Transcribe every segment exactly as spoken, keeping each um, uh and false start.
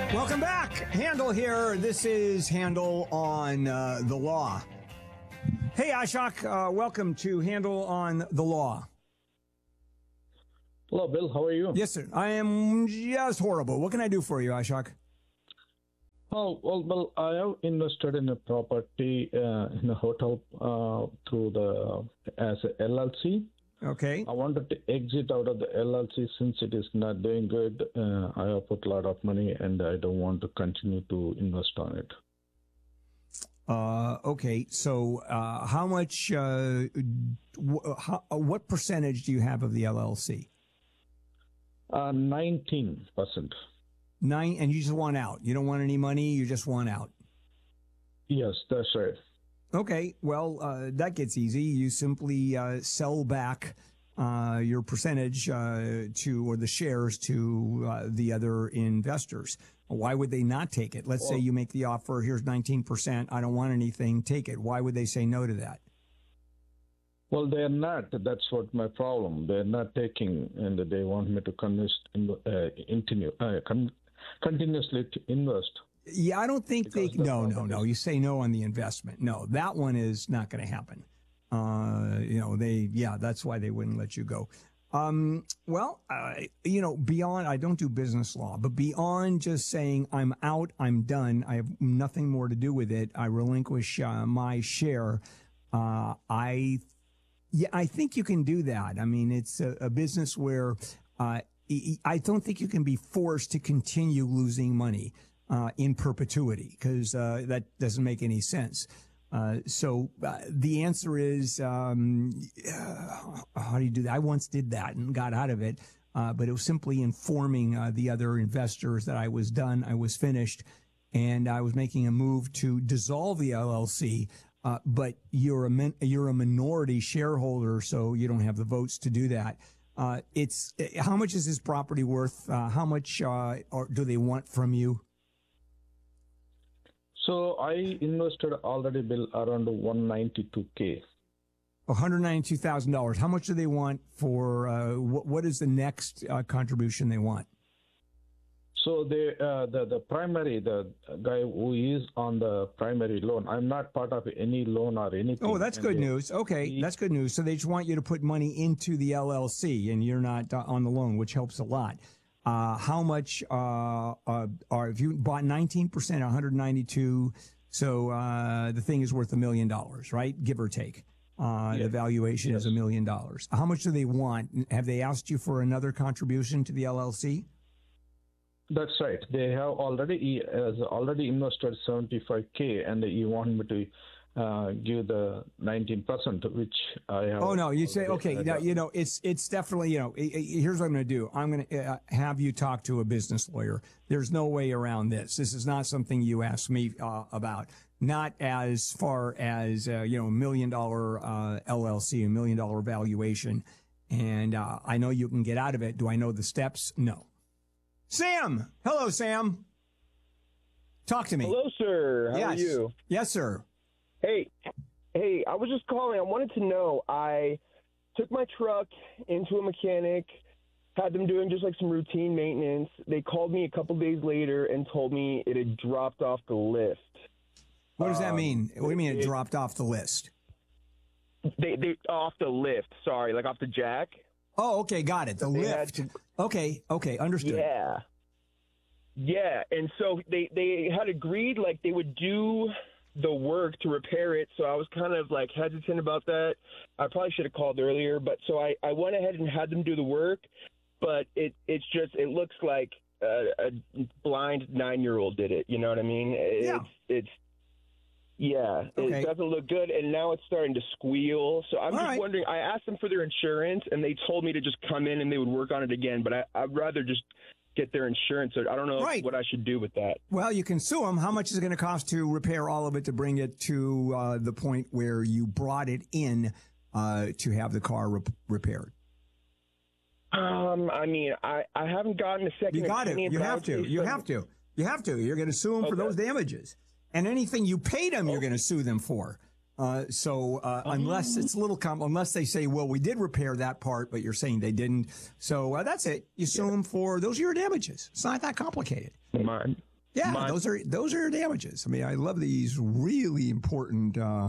Welcome back. Handel here. This is Handel on uh, the Law. Hey, Ashok. Uh, welcome to Handel on the Law. Hello, Bill. How are you? Yes, sir. I am just horrible. What can I do for you, Ashok? Oh, well, well, I have invested in a property uh, in a hotel uh, through the as a L L C. Okay. I wanted to exit out of the L L C since it is not doing good. Uh, I have put a lot of money, and I don't want to continue to invest on it. Uh, okay. So, uh, how much? Uh, w- how, what percentage do you have of the L L C? Uh, nineteen percent. Nine, and you just want out. You don't want any money. You just want out. Yes, that's right. Okay, well, uh, that gets easy. You simply uh, sell back uh, your percentage uh, to, or the shares to uh, the other investors. Why would they not take it? Let's Well, say you make the offer, here's nineteen percent, I don't want anything, take it. Why would they say no to that? Well, they're not. That's what my problem. They're not taking, and they want me to convince, uh, continue, uh, con- continuously to invest. Yeah, I don't think Because they. the No, no, problem no. is- You say no on the investment. No, that one is not going to happen. Uh, you know, they. Yeah, that's why they wouldn't let you go. Um, well, uh, you know, beyond, I don't do business law, but beyond just saying I'm out, I'm done, I have nothing more to do with it, I relinquish uh, my share. Uh, I, yeah, I think you can do that. I mean, it's a, a business where uh, I don't think you can be forced to continue losing money Uh, in perpetuity, because uh, that doesn't make any sense. Uh, so uh, the answer is, um, uh, how do you do that? I once did that and got out of it, uh, but it was simply informing uh, the other investors that I was done, I was finished, and I was making a move to dissolve the L L C. Uh, but you're a min- you're a minority shareholder, so you don't have the votes to do that. Uh, it's how much is this property worth? Uh, how much uh, or do they want from you? So I invested already, Bill, around one ninety-two K. one hundred ninety-two thousand dollars. How much do they want for, uh, what, what is the next uh, contribution they want? So they, uh, the the primary, the guy who is on the primary loan, I'm not part of any loan or anything. Oh, that's And good they- news. Okay, he- that's good news. So they just want you to put money into the L L C and you're not uh, on the loan, which helps a lot. Uh, how much uh, uh, are, if you bought nineteen percent, one hundred ninety-two, so uh, the thing is worth a million dollars, right? Give or take. Uh, Yes. The valuation Yes. is a million dollars. How much do they want? Have they asked you for another contribution to the L L C? That's right. They have already he has already invested seventy-five K, and he want me to uh, give the nineteen percent, which I have. Oh no! You say already- okay. Now, you know it's it's definitely you know. i- i- Here's what I'm going to do. I'm going to uh, have you talk to a business lawyer. There's no way around this. This is not something you asked me uh, about. Not as far as uh, you know, a million dollar uh, L L C, a million dollar valuation, and uh, I know you can get out of it. Do I know the steps? No. Sam, hello, Sam. Talk to me. Hello, sir. How yes. are you? Yes, sir. Hey, hey, I was just calling. I wanted to know. I took my truck into a mechanic, had them doing just like some routine maintenance. They called me a couple days later and told me it had dropped off the list. What does that Um, mean? What do you mean it it- dropped off the list? They they off the lift. Sorry, like off the jack. Oh, okay, got it. The They had lift. to- Okay, okay, understood. Yeah. Yeah, and so they they had agreed like they would do the work to repair it. So I was kind of like hesitant about that. I probably should have called earlier, but so I I went ahead and had them do the work. But it it's just it looks like a, a blind nine year old did it. You know what I mean? It's, Yeah. It's yeah. Okay. It doesn't look good, and now it's starting to squeal. So I'm All just right. wondering. I asked them for their insurance, and they told me to just come in and they would work on it again. But I, I'd rather just get their insurance. I don't know Right. what I should do with that. Well, you can sue them. How much is it going to cost to repair all of it to bring it to uh, the point where you brought it in uh, to have the car rep- repaired? Um, I mean, I, I haven't gotten a second You got to. opinion. You but I have would to. say You some- have to. You have to. You're going to sue them for Okay. those damages. And anything you paid them, you're going to sue them for. Uh, so uh, unless it's a little com- unless they say, well, we did repair that part, but you're saying they didn't. So uh, that's it. You sue them for those are your damages. It's not that complicated. Mine. Yeah, month. those are those are your damages. I mean, I love these really important. Uh,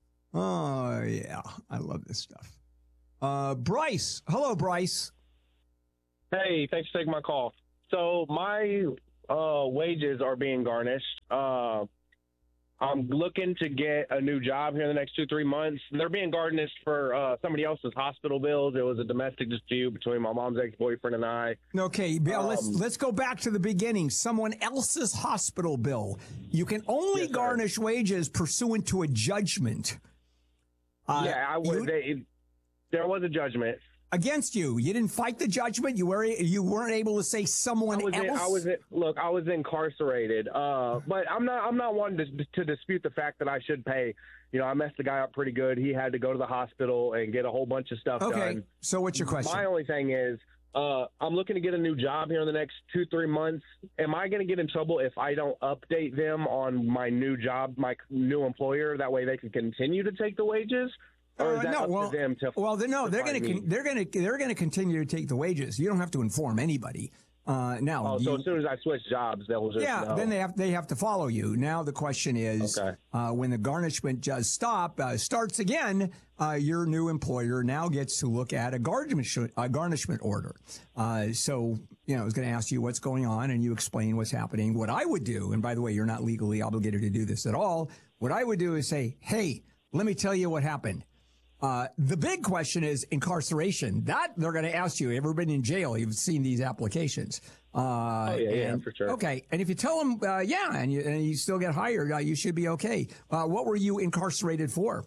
oh yeah, I love this stuff. Uh, Bryce, hello, Bryce. Hey, thanks for taking my call. So my uh, wages are being garnished. Uh, I'm looking to get a new job here in the next two, three months. They're being garnished for uh, somebody else's hospital bills. It was a domestic dispute between my mom's ex-boyfriend and I. Okay, Bill, Um, let's let's go back to the beginning. Someone else's hospital bill. You can only Yes, sir. garnish wages pursuant to a judgment. Uh, yeah, I was. you- They, there was a judgment. against you. You didn't fight the judgment. You were you weren't able to say someone I was, else. in, I was in, look. I was incarcerated, uh, but I'm not. I'm not wanting to, to dispute the fact that I should pay. You know, I messed the guy up pretty good. He had to go to the hospital and get a whole bunch of stuff Okay. done. So what's your question? My only thing is, uh, I'm looking to get a new job here in the next two, three months. Am I going to get in trouble if I don't update them on my new job, my new employer? That way they can continue to take the wages? Or is Uh, that no, up well, to them to well, they, no, to they're find going to me? they're going to they're going to continue to take the wages. You don't have to inform anybody. Uh, now, Oh, so you- as soon as I switch jobs, they'll just yeah, know. then they have they have to follow you. Now the question is, Okay. uh, when the garnishment does stop, uh, starts again, uh, your new employer now gets to look at a garnishment a garnishment order. Uh, so you know, I was going to ask you what's going on, and you explain what's happening. What I would do, and by the way, you're not legally obligated to do this at all. What I would do is say, hey, let me tell you what happened. Uh, the big question is incarceration. That they're going to ask you. Ever been in jail? You've seen these applications. Uh, Oh, yeah, yeah, and- for sure. Okay, and if you tell them, uh, yeah, and you, and you still get hired, uh, you should be okay. Uh, what were you incarcerated for?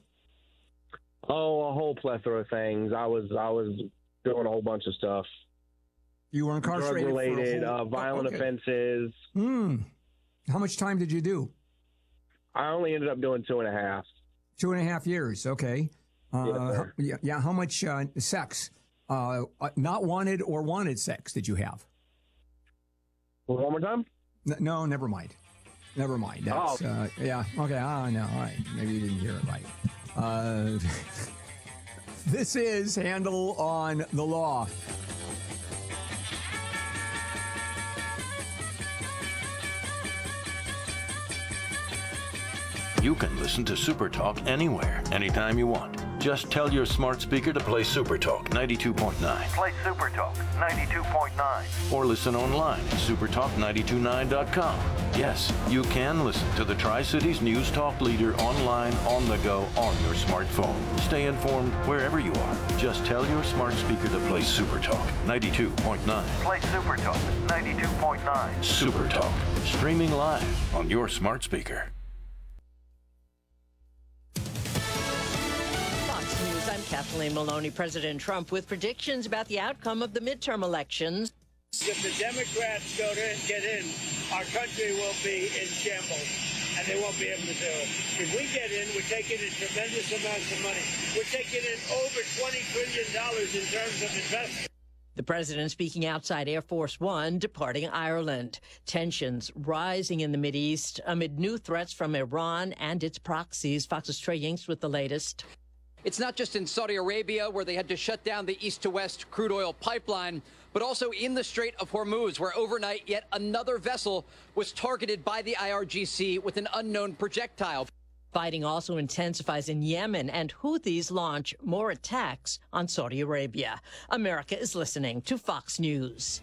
Oh, a whole plethora of things. I was I was doing a whole bunch of stuff. You were Drug incarcerated related, for a whole, uh, violent oh, okay. offenses. Hmm. How much time did you do? I only ended up doing two and a half. Two and a half years. Okay. Uh, Yes, sir. yeah, yeah. How much uh, sex? Uh, uh, not wanted or wanted sex did you have? One more time? N- no, never mind. Never mind. That's, Oh. uh, yeah. Okay. Ah, no. All right. Maybe you didn't hear it right. Uh, this is Handel on the Law. You can listen to Super Talk anywhere, anytime you want. Just tell your smart speaker to play Super Talk ninety-two point nine. Play Super Talk ninety-two point nine. Or listen online at super talk nine two nine dot com. Yes, you can listen to the Tri-Cities News Talk leader online, on the go, on your smartphone. Stay informed wherever you are. Just tell your smart speaker to play Super Talk ninety-two point nine. Play Super Talk ninety-two point nine. Super Talk, streaming live on your smart speaker. Fox News, I'm Kathleen Maloney. President Trump with predictions about the outcome of the midterm elections. If the Democrats go to get in, our country will be in shambles, and they won't be able to do it. If we get in, we're taking in tremendous amounts of money. We're taking in over twenty trillion dollars in terms of investment. The president speaking outside Air Force One, departing Ireland. Tensions rising in the Mideast amid new threats from Iran and its proxies. Fox's Trey Yanks with the latest. It's not just in Saudi Arabia, where they had to shut down the east to west crude oil pipeline, but also in the Strait of Hormuz, where overnight yet another vessel was targeted by the I R G C with an unknown projectile. Fighting also intensifies in Yemen, and Houthis launch more attacks on Saudi Arabia. America is listening to Fox News.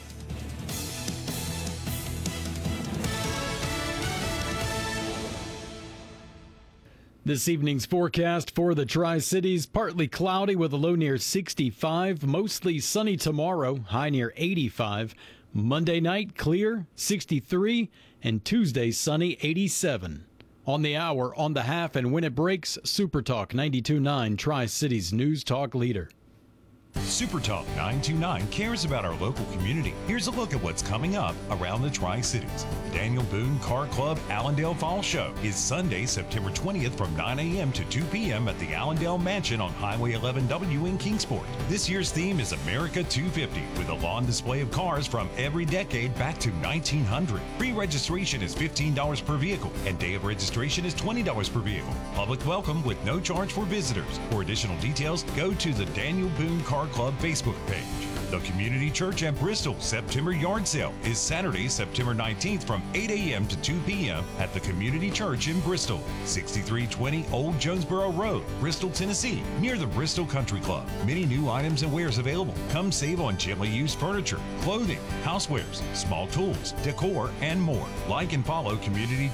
This evening's forecast for the Tri-Cities, partly cloudy with a low near sixty-five, mostly sunny tomorrow, high near eighty-five. Monday night, clear, sixty-three, and Tuesday, sunny, eighty-seven. On the hour, on the half, and when it breaks, Super Talk ninety-two point nine, Tri-Cities News Talk leader. Super Talk nine two nine cares about our local community. Here's a look at what's coming up around the Tri-Cities. The Daniel Boone Car Club Allendale Fall Show is Sunday, September twentieth from nine a.m. to two p.m. at the Allendale Mansion on Highway eleven W in Kingsport. This year's theme is America two fifty, with a lawn display of cars from every decade back to nineteen hundred. Pre-registration is fifteen dollars per vehicle, and day of registration is twenty dollars per vehicle. Public welcome with no charge for visitors. For additional details, go to the Daniel Boone Car Club Facebook page. The Community Church at Bristol September Yard Sale is Saturday, September nineteenth from eight a.m. to two p.m. at the Community Church in Bristol, sixty-three twenty Old Jonesboro Road, Bristol, Tennessee, near the Bristol Country Club. Many new items and wares available. Come save on gently used furniture, clothing, housewares, small tools, decor, and more. Like and follow Community